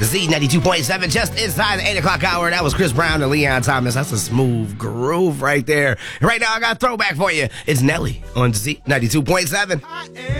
Z92.7, just inside the 8 o'clock hour. That was Chris Brown and Leon Thomas. That's a smooth groove right there. Right now, I got a throwback for you. It's Nelly on Z92.7.